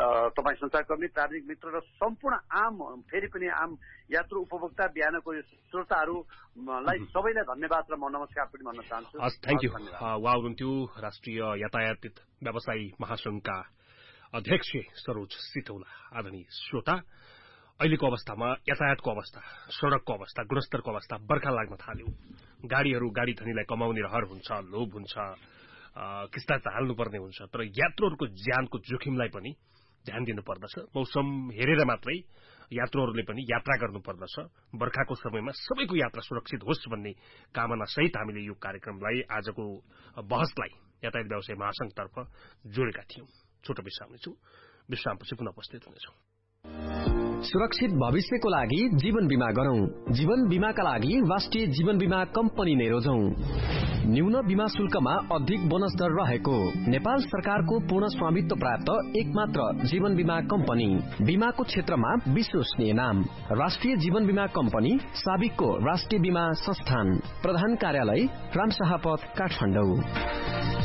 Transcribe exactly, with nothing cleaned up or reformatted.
तपाईँ संचारकर्मी, प्राविधिक मित्र र सम्पूर्ण आम फेरि पनि आम यात्रु उपभोक्ता बिहानको श्रोताहरूलाई सबैलाई धन्यवाद र म नमस्कार पनि भन्न चाहन्छु। हस्, थ्याङ्क यू। उहाँ हुनुहुन्थ्यो राष्ट्रिय यातायात व्यवसायी महासंघका अध्यक्ष सरोज सितौला। आदरणीय श्रोता, अहिलेको अवस्थामा यातायातको अवस्था, सड़कको अवस्था, गुणस्तरको अवस्था बर्खा लाग्न थाल्यो। गाड़ीहरू गाड़ी धनीलाई कमाउने रहर हुन्छ, लोभ हुन्छ, किस्ता हाल्नुपर्ने हुन्छ, तर यात्रुहरूको ज्यानको जोखिमलाई पनि ध्यान दिनुपर्दछ। मौसम हेरेर मात्रै यात्रुहरूले पनि यात्रा गर्नुपर्दछ। बर्खाको समयमा सबैको यात्रा सुरक्षित होस् भन्ने कामना सहित हामीले यो कार्यक्रमलाई, आजको बहसलाई यातायात व्यवसाय महासंघतर्फ जोडेका थियौं। छोटो विश्राम लिन्छौं। विश्रामपछि पुनः उपस्थित हुनेछौं। सुरक्षित भविष्यको लागि जीवन बीमा गरौं। जीवन बीमाका लागि राष्ट्रिय जीवन बीमा कम्पनी नै रोजौं। न्यून बीमा शुल्कमा अधिक बोनस दर रहेको नेपाल सरकारको पूर्ण स्वामित्व प्राप्त एकमात्र जीवन बीमा कम्पनी। बीमाको क्षेत्रमा विश्वसनीय नाम राष्ट्रिय जीवन बीमा कम्पनी, साबिकको राष्ट्रिय बीमा संस्थान। प्रधान कार्यालय रामशाह पथ, काठमाडौँ।